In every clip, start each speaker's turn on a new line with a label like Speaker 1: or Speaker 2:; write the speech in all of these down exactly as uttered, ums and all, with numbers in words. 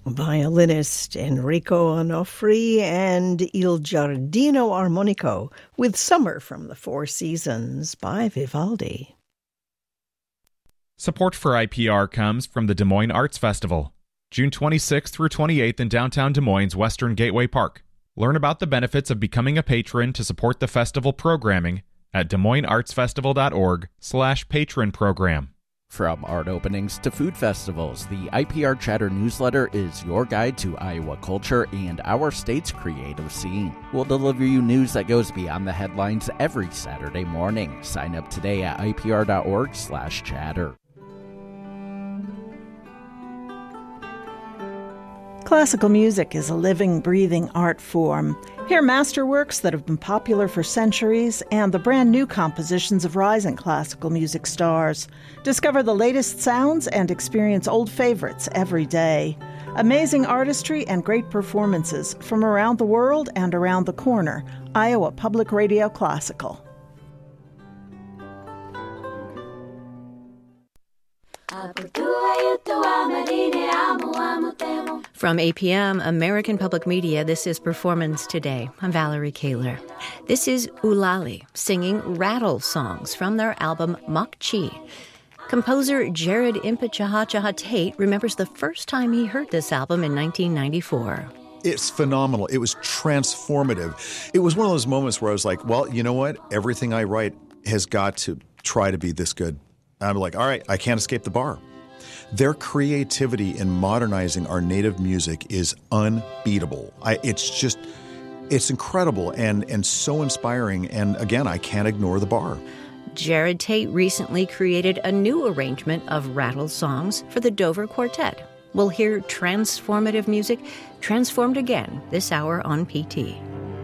Speaker 1: Violinist Enrico Onofri and Il Giardino Armonico with Summer from the Four Seasons by Vivaldi.
Speaker 2: Support for I P R comes from the Des Moines Arts Festival, June twenty-sixth through twenty-eighth in downtown Des Moines' Western Gateway Park. Learn about the benefits of becoming a patron to support the festival programming at DesMoinesArtsFestival.org slash patron program.
Speaker 3: From art openings to food festivals, the I P R Chatter newsletter is your guide to Iowa culture and our state's creative scene. We'll deliver you news that goes beyond the headlines every Saturday morning. Sign up today at IPR.org slash chatter.
Speaker 4: Classical music is a living, breathing art form. Hear masterworks that have been popular for centuries and the brand new compositions of rising classical music stars. Discover the latest sounds and experience old favorites every day. Amazing artistry and great performances from around the world and around the corner. Iowa Public Radio Classical.
Speaker 5: From A P M, American Public Media, this is Performance Today. I'm Valerie Kaler. This is Ulali singing rattle songs from their album Makchi. Composer Jared Impichahachaha Tate remembers the first time he heard this album in nineteen ninety-four.
Speaker 6: It's phenomenal. It was transformative. It was one of those moments where I was like, well, you know what? Everything I write has got to try to be this good. I'm like, all right, I can't escape the bar. Their creativity in modernizing our native music is unbeatable. I, it's just, it's incredible and, and so inspiring. And again, I can't ignore the bar.
Speaker 5: Jared Tate recently created a new arrangement of rattle songs for the Dover Quartet. We'll hear transformative music transformed again this hour on P T.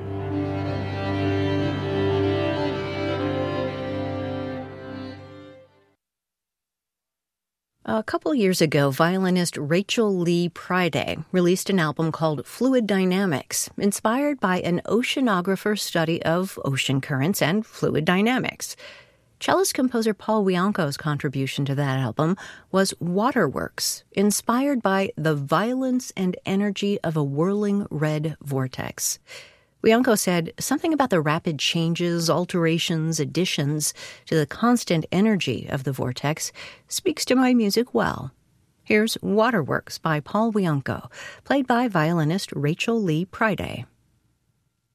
Speaker 5: A couple years ago, violinist Rachel Lee Priday released an album called Fluid Dynamics, inspired by an oceanographer's study of ocean currents and fluid dynamics. Cellist composer Paul Wianco's contribution to that album was Waterworks, inspired by the violence and energy of a whirling red vortex. Wianco said, something about the rapid changes, alterations, additions to the constant energy of the vortex speaks to my music well. Here's Waterworks by Paul Wianco, played by violinist Rachel Lee Priday.